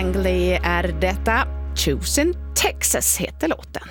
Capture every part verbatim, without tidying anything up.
Langley är detta. Choosing Texas heter låten.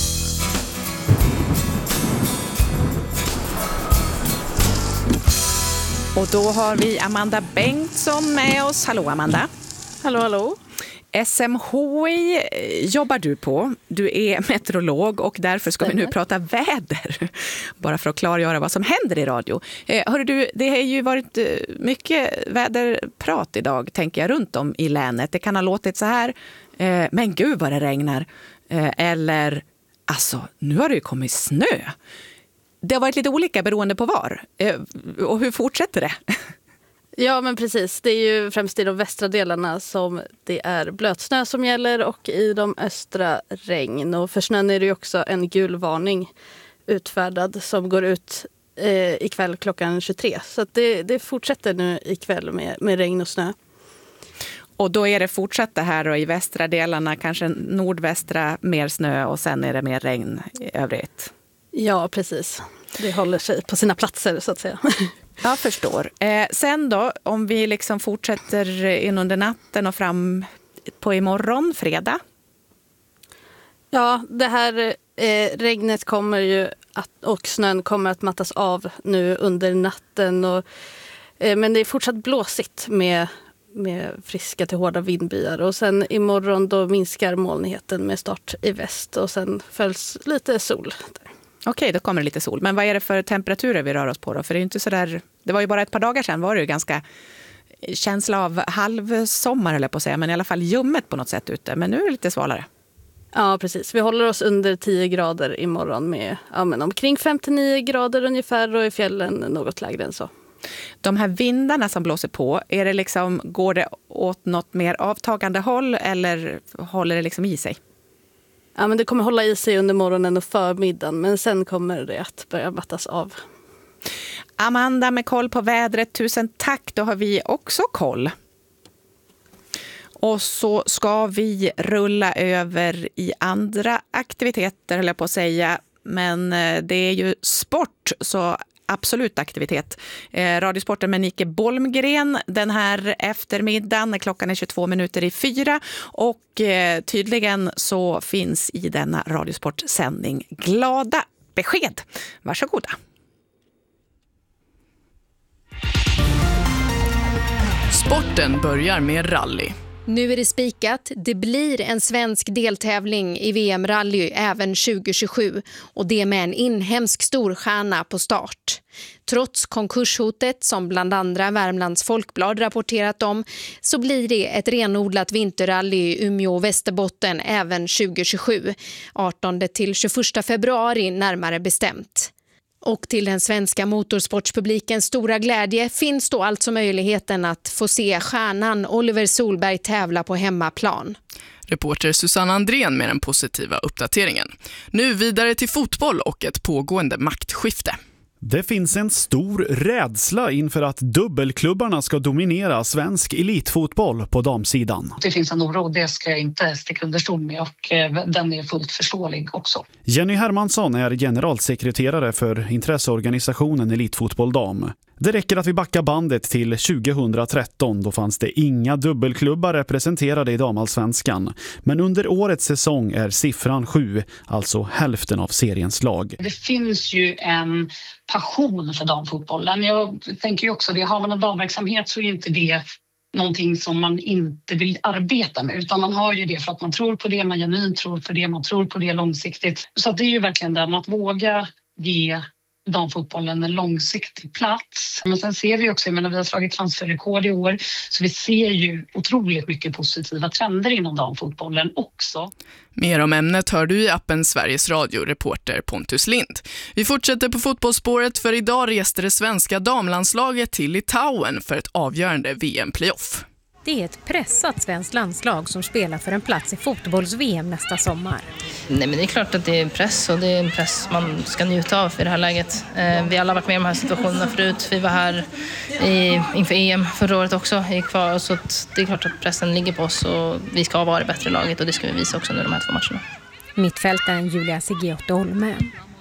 Och då har vi Amanda Bengtsson med oss. Hallå Amanda. Hallå, hallå. S M H I jobbar du på. Du är meteorolog och därför ska vi nu prata väder. Bara för att klargöra vad som händer i radio. Eh, hörru du, det har ju varit mycket väderprat idag, tänker jag, runt om i länet. Det kan ha låtit så här, eh, men gud vad det regnar. Eh, eller, alltså, nu har det ju kommit snö. Det har varit lite olika beroende på var. Eh, och hur fortsätter det? Ja, men precis. Det är ju främst i de västra delarna som det är blötsnö som gäller och i de östra regn. Och för snön är det ju också en gul varning utfärdad som går ut eh, ikväll klockan tjugotre. Så att det, det fortsätter nu ikväll med, med regn och snö. Och då är det fortsatt det här och i västra delarna, kanske nordvästra mer snö och sen är det mer regn i övrigt. Ja, precis. Det håller sig på sina platser så att säga. Jag förstår. Eh, sen då, om vi liksom fortsätter in under natten och fram på imorgon, fredag? Ja, det här eh, regnet kommer ju att, och snön kommer att mattas av nu under natten. Och, eh, men det är fortsatt blåsigt med, med friska till hårda vindbyar. Och sen imorgon då minskar molnigheten med start i väst och sen följs lite sol där. Okej, då kommer det lite sol. Men vad är det för temperaturer vi rör oss på då? För det är ju inte så där, det var ju bara ett par dagar sedan var det ju ganska känsla av halvsommar eller på att säga, men i alla fall ljummet på något sätt ute. Men nu är det lite svalare. Ja, precis. Vi håller oss under tio grader imorgon med ja, men omkring fem till nio grader ungefär och i fjällen något lägre än så. De här vindarna som blåser på, är det liksom, går det åt något mer avtagande håll eller håller det liksom i sig? Ja, men det kommer hålla i sig under morgonen och förmiddagen, men sen kommer det att börja mattas av. Amanda med koll på vädret, tusen tack. Då har vi också koll. Och så ska vi rulla över i andra aktiviteter, eller på att säga. Men det är ju sport, så absolut aktivitet. Eh, Radiosporten med Nike Bolmgren den här eftermiddagen. Klockan är tjugotvå minuter i fyra. Och eh, tydligen så finns i denna Radiosportsändning glada besked. Varsågoda. Sporten börjar med rally. Nu är det spikat. Det blir en svensk deltävling i V M-rally även tjugo tjugosju och det med en inhemsk storstjärna på start. Trots konkurshotet som bland andra Värmlands Folkblad rapporterat om så blir det ett renodlat vinterrally i Umeå och Västerbotten även tjugo tjugosju, artonde till tjugoförsta februari närmare bestämt. Och till den svenska motorsportspublikens stora glädje finns då alltså möjligheten att få se stjärnan Oliver Solberg tävla på hemmaplan. Reporter Susanna Andrén med den positiva uppdateringen. Nu vidare till fotboll och ett pågående maktskifte. Det finns en stor rädsla inför att dubbelklubbarna ska dominera svensk elitfotboll på damsidan. Det finns en oro, det ska jag inte sticka under stol med och den är fullt förståelig också. Jenny Hermansson är generalsekreterare för intresseorganisationen Elitfotboll Dam. Det räcker att vi backar bandet till tjugohundratretton, då fanns det inga dubbelklubbar representerade i damallsvenskan. Men under årets säsong är siffran sju, alltså hälften av seriens lag. Det finns ju en passion för damfotbollen. Jag tänker ju också det, har man en damverksamhet så är inte det någonting som man inte vill arbeta med, utan man har ju det för att man tror på det, man genuint tror på det, man tror på det långsiktigt. Så det är ju verkligen det, att våga ge damfotbollen en långsiktig plats. Men sen ser vi också, jag menar, vi har slagit transferrekord i år, så vi ser ju otroligt mycket positiva trender inom damfotbollen också. Mer om ämnet hör du i appen Sveriges Radio, reporter Pontus Lind. Vi fortsätter på fotbollsspåret, för idag reste det svenska damlandslaget till Litauen för ett avgörande V M-playoff. Det är ett pressat svenskt landslag som spelar för en plats i fotbolls-V M nästa sommar. Nej, men det är klart att det är press, och det är en press man ska njuta av i det här läget. Eh, vi har alla varit med i de här situationerna förut. Vi var här i, inför E M förra året också i kvar, så att det är klart att pressen ligger på oss och vi ska vara det bättre laget, och det ska vi visa också nu de här två matcherna. Mittfältaren Julia Sigiotte Olme.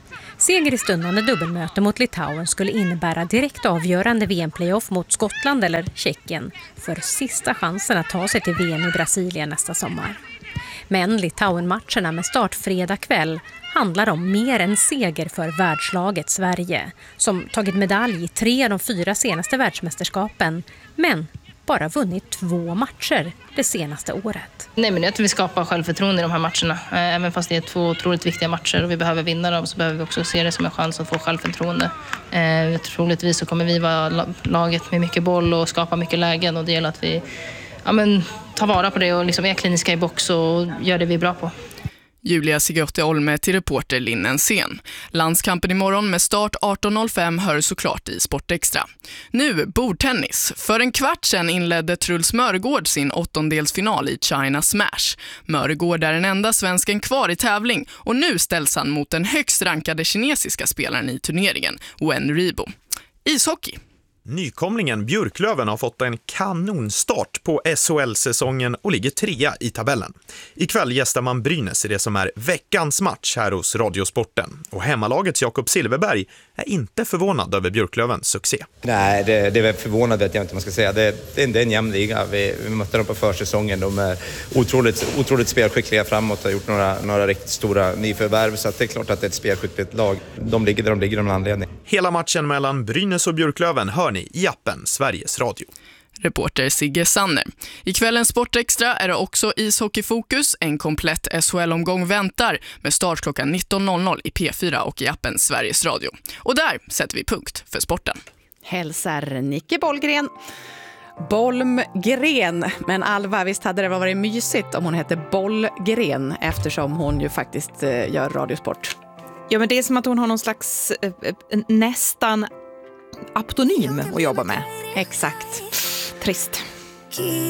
Seger i stundande dubbelmöte mot Litauen skulle innebära direkt avgörande V M-playoff mot Skottland eller Tjeckien för sista chansen att ta sig till V M i Brasilien nästa sommar. Men Litauen-matcherna med start fredag kväll handlar om mer än seger för världslaget Sverige, som tagit medalj i tre av de fyra senaste världsmästerskapen, men bara vunnit två matcher det senaste året. Nej, men att vi skapar självförtroende i de här matcherna. Även fast det är två otroligt viktiga matcher och vi behöver vinna dem, så behöver vi också se det som en chans att få självförtroende. Eh, troligtvis så kommer vi vara laget med mycket boll och skapa mycket lägen, och det gäller att vi ja, men, tar vara på det och liksom är kliniska i box och gör det vi är bra på. Julia Sigurte-Olme till reporter Linnen Sen. Landskampen imorgon med start arton noll fem hör såklart i Sportextra. Nu bordtennis. För en kvart sedan inledde Truls Mörgård sin åttondelsfinal i China Smash. Mörgård är den enda svensken kvar i tävling och nu ställs han mot den högst rankade kinesiska spelaren i turneringen, Wen Ribo. Ishockey. Nykomlingen Björklöven har fått en kanonstart på S H L-säsongen och ligger trea i tabellen. Ikväll gästar man Brynäs i det som är veckans match här hos Radiosporten. Och hemmalagets Jakob Silverberg är inte förvånad över Björklövens succé. Nej, det, det är väl förvånande att jag inte man ska säga. Det, det, det är en jämn liga. Vi, vi mötte dem på försäsongen. De är otroligt, otroligt spelskickliga framåt och har gjort några, några riktigt stora nyförvärv. Så att det är klart att det är ett spelskickligt lag. De ligger där de ligger av en anledning. Hela matchen mellan Brynäs och Björklöven hör ni i appen Sveriges Radio. Reporter Sigge Sanner. I kvällens Sportextra är det också ishockeyfokus. En komplett S H L-omgång väntar med start klockan nitton noll noll i P fyra och i appen Sveriges Radio. Och där sätter vi punkt för sporten. Hälsar Nicke Bollgren. Bollgren. Men Alva, visst hade det varit mysigt om hon hette Bollgren, eftersom hon ju faktiskt gör radiosport. Ja, men det är som att hon har någon slags eh, nästan aptonym att jobba med. Exakt. Trist.